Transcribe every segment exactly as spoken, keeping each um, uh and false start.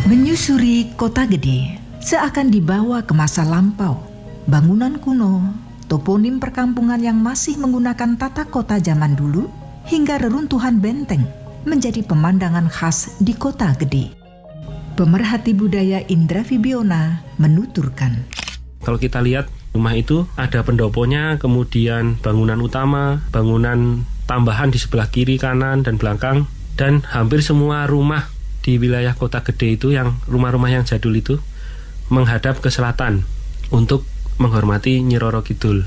Menyusuri kota gede seakan dibawa ke masa lampau. Bangunan kuno, toponim perkampungan yang masih menggunakan tata kota zaman dulu, hingga reruntuhan benteng menjadi pemandangan khas di kota gede. Pemerhati budaya Indra Fibiona menuturkan, kalau kita lihat rumah itu ada pendoponya, kemudian bangunan utama, bangunan tambahan di sebelah kiri, kanan, dan belakang, dan hampir semua rumah di wilayah kota gede itu, yang rumah-rumah yang jadul itu menghadap ke selatan untuk menghormati Nyi Roro Kidul.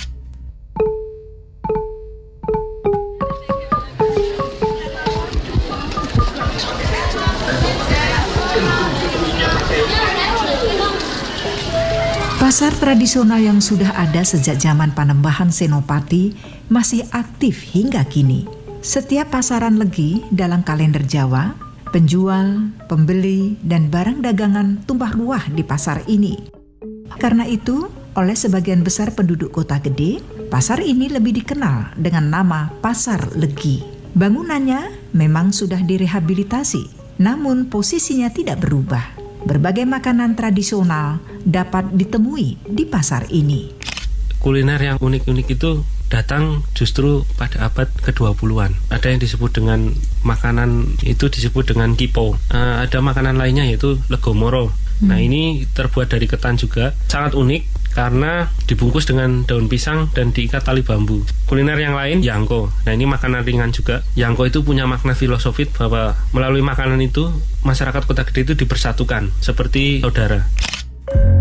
Pasar tradisional yang sudah ada sejak zaman Panembahan Senopati masih aktif hingga kini. Setiap pasaran legi dalam kalender Jawa, penjual, pembeli, dan barang dagangan tumpah ruah di pasar ini. Karena itu, oleh sebagian besar penduduk kota gede, pasar ini lebih dikenal dengan nama Pasar Legi. Bangunannya memang sudah direhabilitasi, namun posisinya tidak berubah. Berbagai makanan tradisional dapat ditemui di pasar ini. Kuliner yang unik-unik itu datang justru pada abad kedua puluhan. Ada yang disebut dengan makanan itu disebut dengan kipo. Uh, ada makanan lainnya yaitu legomoro. Hmm. Nah, ini terbuat dari ketan juga, sangat unik karena dibungkus dengan daun pisang dan diikat tali bambu. Kuliner yang lain, yangko. Nah, ini makanan ringan juga. Yangko itu punya makna filosofis bahwa melalui makanan itu masyarakat kota gede itu dipersatukan seperti saudara.